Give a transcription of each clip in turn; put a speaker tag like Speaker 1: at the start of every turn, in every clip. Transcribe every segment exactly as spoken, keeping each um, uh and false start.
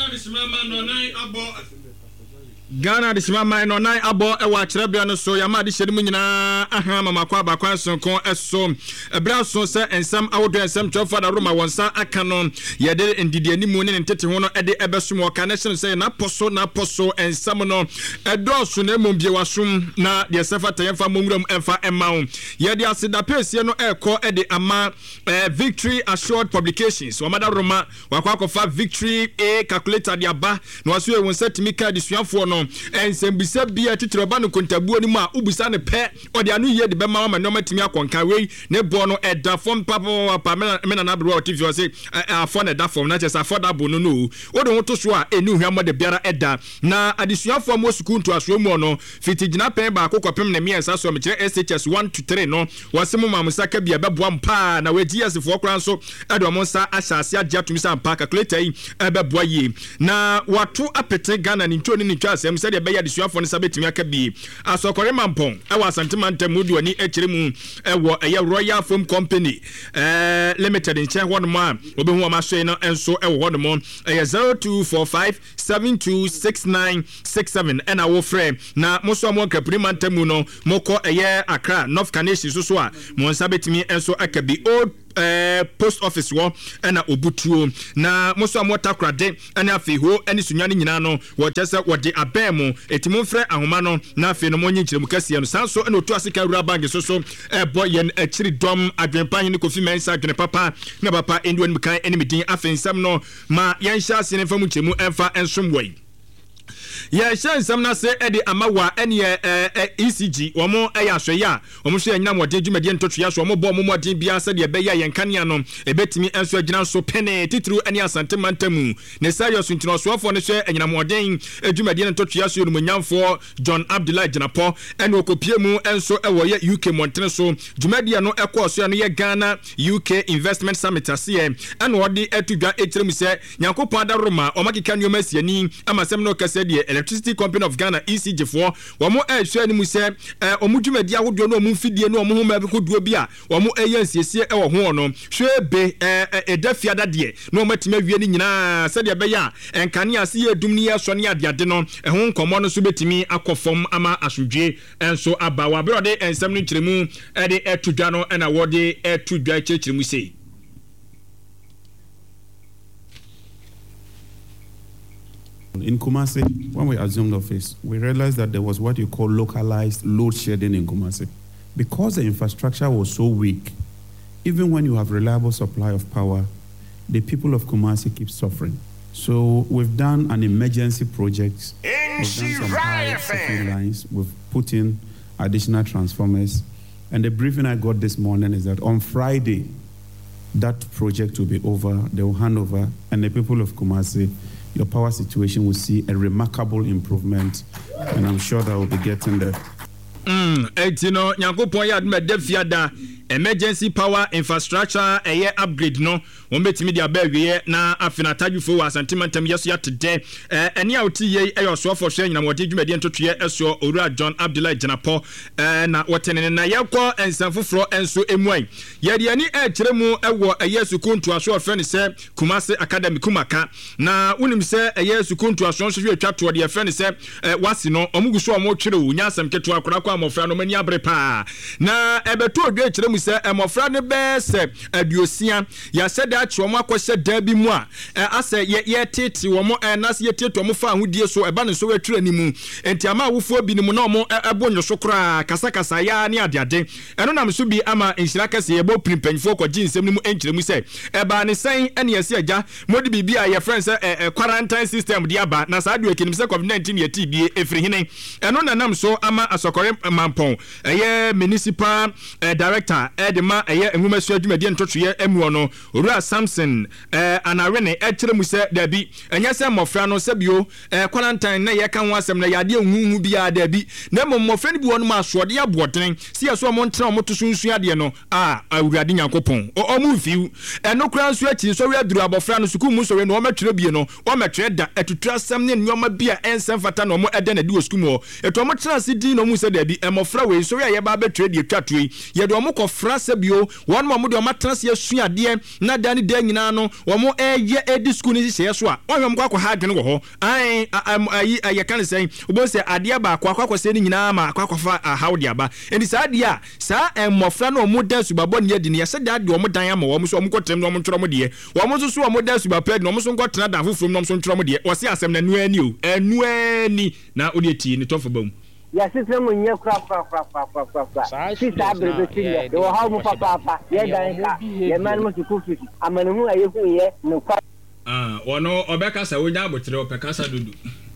Speaker 1: de Simama no nine abo
Speaker 2: Ghana de Simama no nine abo e wa kyerebe no so yama de hyede mu nyina aha mama kwa ba kwa sonko eso ebra so se ensam awodo ensam twofa da roma wonsa aka no ye de ndidi animu ne ntete ho no e de ebesom o connection say na poso na poso ensam no edo so na emom bie wasum na de sefa tayemfa momram emfa emawo ye de asida pese no eko e de ama Victory Assured Publications wamada roma wakwa kofa Victory a calculator de aba no aso e wonsa timika de suafo no ensembisa bia titire ba no kontabuo ni mu a ubisa ne pe ode anu ye de be ma ma no matimi akonka wei ne bo no eda fom papa papa me na na bro o tv o say afo na da fom na chesa affordable no no ode ho to so a enu hwamo de biara eda na adesuafo mo suku nto aso mu no fitigina pen ba akokopem na miensa so me kire S H S one to three no wasemu mamusaka bia beboa mpa na we G S fo kran so edo mo nsa ahyase agya tumi sa mpa calculator yi ebeboa yi na watu apete Ghana ni ntoni ni twa asem se de be ya desuafo no sabetimi aka bi asokore mampon e wa santimanta mudi wani ekire mu e wo e Royal Foam Company eh limited in chen one man obehu ma so no enso e wo no e zero two four five seven two six nine six seven and our friend na moso mo kapri mantamu no moko eye Accra North Canadian so so a mo sabetimi enso aka bi old Uh, post office wo na obutuo na moso amota krade na afiho ani sunyane nyina no wo tese wo de abemu etimo mfre ahoma no na afi no monyi nkiremu kase no sanso na otu asika rura bank so so e boy yen akiri dom adwenpan ne kofi mensa adwene papa na papa endu ani kan enemy din afensam no ma yen hya ase ne famu nkiremu enfa ensom wai ya shan samna se edi amawa ene E C G womo eya hweye womo so enya modin dwumade ntotwe so womo bo mo modin bia se de be ya yenkania no ebetimi enso agina so pene titru ene asante mantamu ne serious ntino so fo ne hwe enyina modin dwumade ntotwe so no munyamfo John Abdullah Jinapo ene okopie mu enso ewo ye U K Montene so dwumade no ekọ so no ye Ghana U K Investment Summit ase ene odi etudwa etiremu se nyankopon adaroma omakeka nyoma siani amasem no kase de Electricity Company of Ghana E C G for womo e hwe ni mu se omudwumadi ahodo no omufidie no omo homa bekoduo bia womo eyansiesie e wo ho no hwe be edafiada de no omatime wie ni nyina se de be ya enkane ase ye dumni ye so ne adeade no ehon nkomo no so betimi akofom ama asodwe enso abawa brode ensem no nkiremu e de etudwa no na wode etudwa chechiremu sei.
Speaker 3: In Kumasi, when we assumed office, we realized that there was what you call localized load shedding in Kumasi. Because the infrastructure was so weak, even when you have reliable supply of power, the people of Kumasi keep suffering. So we've done an emergency project. We've done some high lines. We've put in additional transformers. And the briefing I got this morning is that on Friday, that project will be over. They will hand over, and the people of Kumasi, your power situation will see a remarkable improvement, and I'm sure that we'll be getting there.
Speaker 2: Mm, etino nyankopon ya adme defiada emergency power infrastructure eye upgrade no won betimi dia ba wie na afina tadwufo wa sentimentam yeso ya tede eh ene a oti ye e yoso for hwe nyina wode dwumade ntotwe eso Owura John Abdullah Jinapo eh na wotene na yekọ ensanfoforo enso emuan ye de ani e kiremu ewo eye sukuntu aso ofe ne se Kumasi Academy Kumaka na unim se eye sukuntu aso nso hwe twato de efe ne se wasi no omuguso omo twere wo nya asem keto akora kwa amofra no mani abre pa na ebeto odwe kiremu se amofra ne be se aduosia ya se da chwomo akwose da bi mu a ase ye tete wo mo na se ye tete mo fa ahudie so eba ne so wetwere animu enti ama awufo bi ni mu na mo ebonyo so kra kasa kasa ya ne adeade eno nam so bi ama enhira kase ye bo primpanyfo ko ginsem ni mu enkiremu se eba ne sen ene yesi agya modi bibi a ye friends quarantine system dia ba na sa adu ekinim se covid nineteen ye ti bi efiri hene eno na nam so ama asokore mampon eye municipal director edema eye enwuma so adwumade ntotwe emu no Owura Samson eh anarene ekyeremu se dabi enya se mofra no se bio eh quarantine na ye kan wasem na yade enhuhu bia dabi na mofra ni bi wonu ma soode aboden si yeso mo ntra mo to sunsu ade no a awurade nyankopon o mu fiu eno kra nso achi so we aduru abofra no suku mu so we no o metwere bie no o metwere da etutu asem ne nyoma bia ensem fata no mo ede na di wo suku mu eto mo tra se din no mu se dabi emofra we so we ye ba betwere die twatoi ye do mo ko frase bio one mo de o matras ye suade na da ne da nyina no wo mo eye edi school ni hye so a wo mo kwakwa ha adwene wo ho ai ayi ayi kan sen obo se ade ba kwakwa kwase ni nyina ma kwakwa fa hawde aba eni sa ade a sa emmofra na o mo da subabo ne edi ne yese da ade o mo dan ama wo mo so o mo kotrem no o mo ntoro mo de wo mo so so o mo da subabo no o mo so nkotena da foforo no o mo so ntoro mo de wo se asem na nu ani o enu ani na odi eti ni tofo bam
Speaker 4: ya system nya kra kra kra kra kra kra si sa brebe tinye do ha mu papa papa ye dan ka ye man mo ku fiti amanu mu aye ku ye no kwa
Speaker 2: ah wono obeka sa wonya abotre opeka sa dudu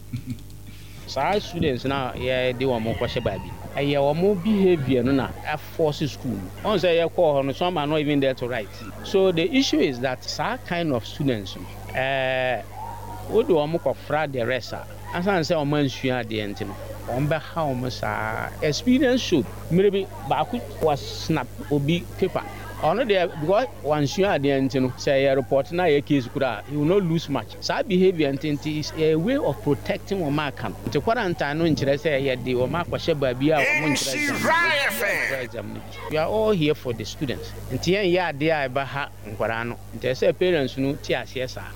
Speaker 5: sa students na ye de wo mo kwahye baabi aye wo mo behavior no na force school on say ye call no some are not even there to write. So the issue is that sa kind of students eh would wo mo kwafra the rest asan say o man sua de enti no on be how mo sa experience should maybe ba ku was snap obi paper on there because one sua de enti no say a report na your case kura he will not lose much. So behavior enti is a way of protecting o mark am to quarantine no nkire say ye de o mark kwahye ba bia o mo nkire. We are all here for the students enti yen ya de a ba ha nkwara no enti say parents no ti ase sa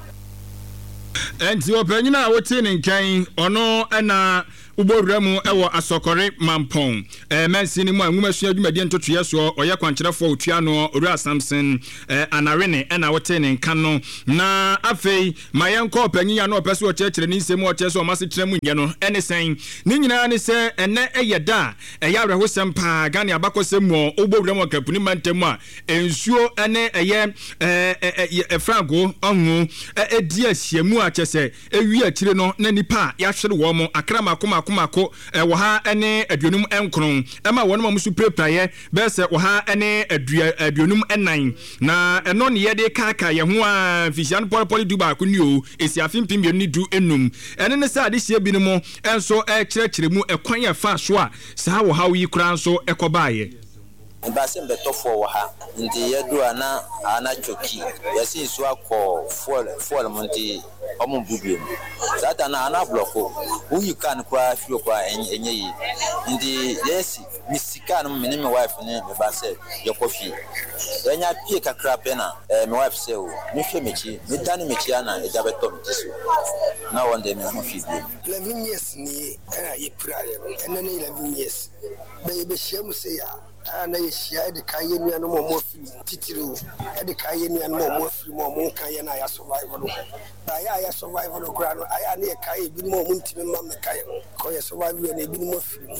Speaker 2: enti opanyina wote ne nkan ono na ubowramu ewo asokore mampon eh mensini mu anwumasua adwumadi ntotoye so oye kwankyerefo otua no Owura Samson eh anarene na wote ne nkan no na afei mayenko opanyina no opese o kyerkyere ni nsemu o kyerso o mase kyeremu nye no ene sen ni nyina ne se ene eyeda eya rehosem pa gane abakosemu ubowramu kapuni mantemu a ensuo ene eye eh efrago onhu edi ahyiemu a kyese ewi akire no na nipa ya hwere wo mo akrama koma kumako eh wo ha ene aduonum enkron ema wonum amusu prepraye be se wo ha ene aduonum enan na eno ne yede kaka ye ho a fisian polpoli duba kunio esi afimpim ye ni du enum ene ne sa de hie binimo enso e kyerkyere mu ekwan ya fa so a sa wo ha wi kura nso ekobaaye
Speaker 6: Mbase mbetofo wa ha ndi yedu ana ana choki yasi isu akọ fuel fuel monti omo bubu zata na ana bloko uyi kan kwa fio kwa enye yi ndi yesi misika no me ne me wife ne me ba se ye kofi enya pie kakra pe na me wife se o me hwe mechi me dane mechi ana e jabeto mtiso na wonde me ho fi bi
Speaker 7: eleven years ni era ye prayer enene eleven years be be shemu se ya ana yeshia de kaye nua no mo fi titiro e de kaye nua no mo fi mo mo kaye na ya survival no ba ya ya survival no kra no aya na ye kaye bi mo mo ntime ma me kaye ko ye survival na bi mo fi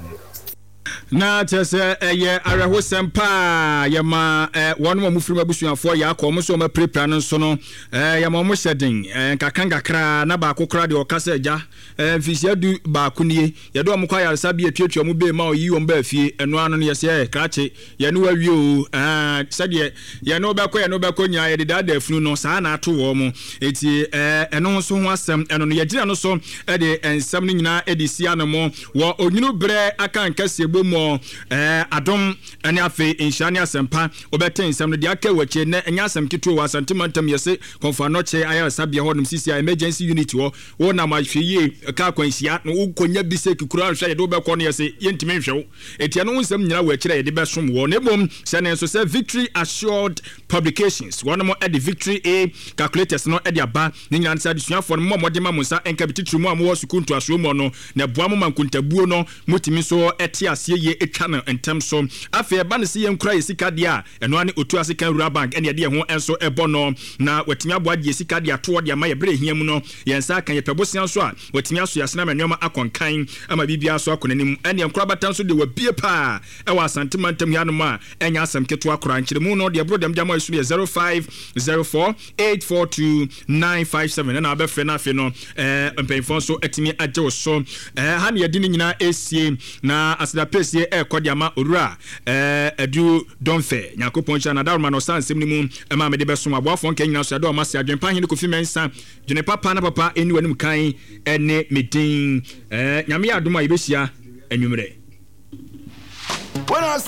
Speaker 2: na tese eye arehosem pa ye ma wonu mo mufiri mabusuafo ya akọ mo so ma prepare no so no eh ye mo mo hyeden nkakanga kra na ba kokora de okasa agya eh fisia du ba kunie ye do mo kwa yaresa bi etuatua mo be ma oyi wo mba afie eno ano no ye se krache ye no wawie o eh sade ye no ba kwa ye no ba kwa nya ye de dada afunu no saa na ato wo mo eti eh eno so ho asem eno no ye gira no so e de ensam no nyina e de sia no mo wo onyunu bre aka nkase mo eh adom ene afi inshani asempa obeten nsam no de aka wache ne enya asem kito wa santimantam yese konfa no che aya sabia hodum sisi emergency unit wo wo na ma hweye ka kwansia no ukonya bise kikura hwa ye do be ko no yese yentime hwewo etia no nsam nyina wa kire ye de be som wo ne bom se ne so se Victory Assured Publications one mo e de Victory A calculators no e de aba ne nyina nsa de suafo no mo mo de ma monsa enka bititru mu am wo sukuntu aso mo no na boa mo mankuntabuo no mutimi so eti ase ye etwa entem so afi ba ne se yen kura yesika de a eno ane otu ase kan Rural Bank ene de ye ho enso ebo no na watimi aboa de yesika de ato de ama ye bre hia mu no yensa kan ye pebosian so a watimi aso yasena manoma akonkan ama bibia so akonanim ene nkura batan so de wabie pa e wa santimantam ya no ma enya asem keto akora nkyere mu no de bro dem jama isu zero five zero four eight four two nine five seven na abefre na afi no eh mpemfon so etimi agye so eh ha ne ye de nyina esie na asida pesie e kodiama Owura eh edu donfe nyakopon cha na daruma no sansem ni mu e ma me de beso aboafo nka nyina so ado ma se adwen pa hene kofi mensa dwene papa na papa eni wanum kan ene medin eh nyame aduma yebehia anwumre.